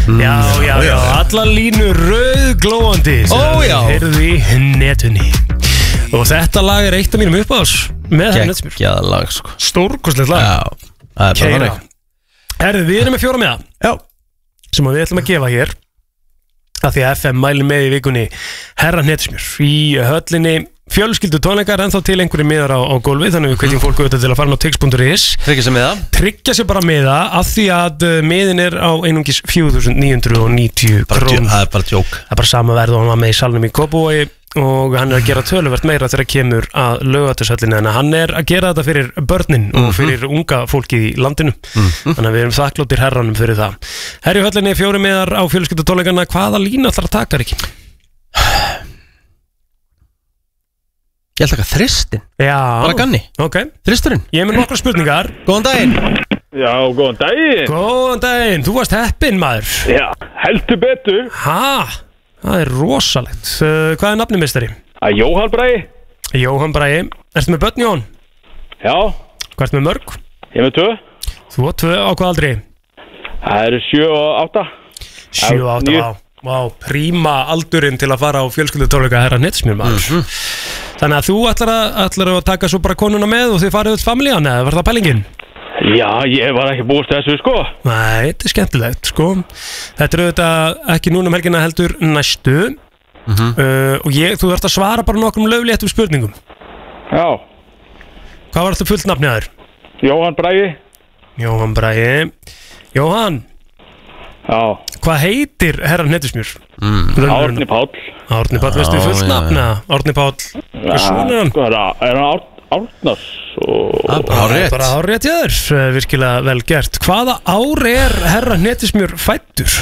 Já, allar línur rauðglóandi heyrðu í netunni. Og þetta lag er eitt af mínum uppáðs með Herra Nettismjör. Gekkjað lag sko. Stórkostlegt lag. Já, það er bara þannig. Herðu, við erum með 4 miða. Já. Sem við ætlum að gefa hér af því að FM mæli með í vikunni Herra Nettismjör í höllinni. Fjölskyldu tónleikar ennþá til einhverju miðar á gólfi, þannig við hvetjum fólk auðvitað til að fara á tix.is. Tryggja sér bara miða af því að miðin er á einungis 4.990 krónur. Það er bara djók. Það er bara sama verð og hann var með í salnum í Kópavogi og hann er að gera töluvert meira þegar kemur að Laugardalshöllinni, en hann er að gera þetta fyrir börnin og fyrir unga fólkið í landinu. Þannig að við erum þakkláttir herranum fyrir það. Herri höllinni 4 miðar á fjölskyldu tónleikarna, hvaða lína ætlar að taka, Riki? Ég ætla að taka þristin. Já. Bara ganni. Ok. Þristurinn. Ég er með nokkra spurningar. Góðan daginn. Já, góðan daginn. Góðan daginn. Þú varst heppinn, maður. Já, heldur betur. Það er rosalegt. Hvað er nafnið, meistari? Jóhann Bragi. Jóhann Bragi. Ertu með börn, Jón? Já. Hvað ertu með mörg? Ég er með 2. Þú er 2 á hvað aldri? Það eru 7 og 8. 7 og 8, Vá, príma aldurinn til að fara á fjölskyldutónleika Herra Nettismjör, maður. Þannig að þú ætlar að taka svo bara konuna með og þið farið út familjan, eða var það pælingin? Já, ég var ekki búist þessu, sko. Nei, þetta er skemmtilegt, sko. Þetta er auðvitað ekki núna helgina heldur næstu. Og þú þarft að svara bara nokkrum löfléttum spurningum. Já. Hvað var þetta fullt nafnið að þér? Jóhann Bragi. Jóhann Bragi. Jóhann. Já. Hvað heitir Herra Nettismjör? Árni Páll. Árni Páll, veistu fullt nafna? Árni Páll. Hvað svona er hann? Er hann Árnars? Bara hárrétt hjá þér, virkilega vel gert. Hvaða ár er Herra Nettismjör fæddur?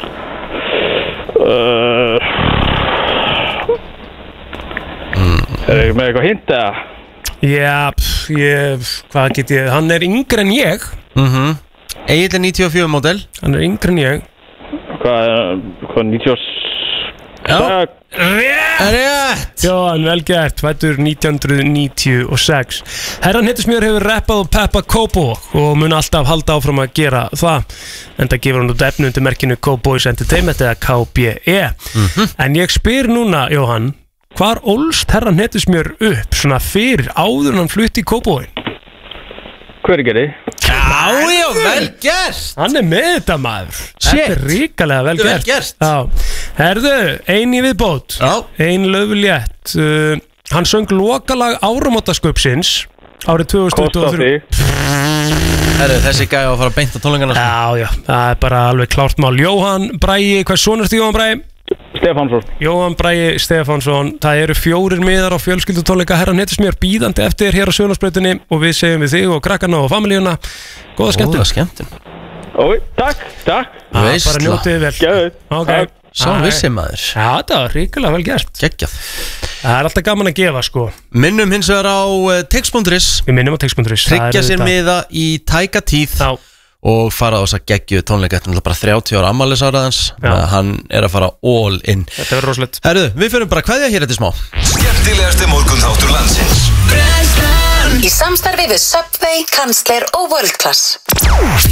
Er ekki með eitthvað hint eða? Já, hvað get ég? Hann er yngri en ég. Egil er 94 model. Hann er yngri en ég. Hvað 96? Já, rétt. Já, hann vel gert, fæddur 1996. Herra Nettismjör hefur rappað og peppað Kópavog og mun alltaf halda áfram að gera það. Enda gefur hann út efni undir merkinu Cowboys Entertainment eða KBE. En ég spyr núna, Jóhann, hvar ólst Herra Nettismjör upp svona fyrir áður en hann flutti í Kópavogin? Hvergeri? Já, vel gert. Hann er með þetta, maður. Þetta er ríkalega vel gert. Já. Herðu, ein í viðbót. Ein löfulétt. Hann söng lokalag áramótasköpsins árið 2023. Herðu, þessi gæði að fara beint á tónleikana. Já, það er bara alveg klárt mál. Jóhann Bragi, hvað sonur ertu, Jóhann Bragi? Stefánsson. Jóhann Bragi Stefánsson. Það eru 4 miðar á fjölskyldutónleika Herra Nettismjör bíðandi eftir hér á Suðurlandsbrautinni og við segjum við þig og krakkarna og familíuna góða skemmtun. Takk. Bara njótið vel. Okay. Sá vissi maður. Já, þetta var ríkulega vel gert. Geggjað. Það er alltaf gaman að gefa, sko. Minnum hins vegar á tix.is. Við minnum á tix.is. Tryggja sér miða í tæka tíð. Og fara á þess að geggju tónleika. Þetta er bara 30 ára afmælisáraðans. Hann er að fara all in. Þetta verður rosalegt. Herðu, við fyrir bara kveðja hér eftir smá. Skemmtilegasti morgunþáttur landsins. Í samstarfi við Subway, Kansler og World Class.